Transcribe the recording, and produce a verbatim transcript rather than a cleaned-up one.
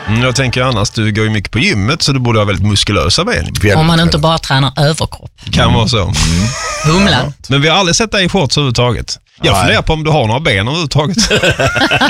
Mm, jag tänker annars, du går ju mycket på gymmet så du borde ha väldigt muskulösa ben. Om man inte bara tränar överkropp. Kan mm. vara så. Mm. Humla. Men vi har aldrig sett dig i shorts överhuvudtaget. Jag funderar på om du har några ben överhuvudtaget.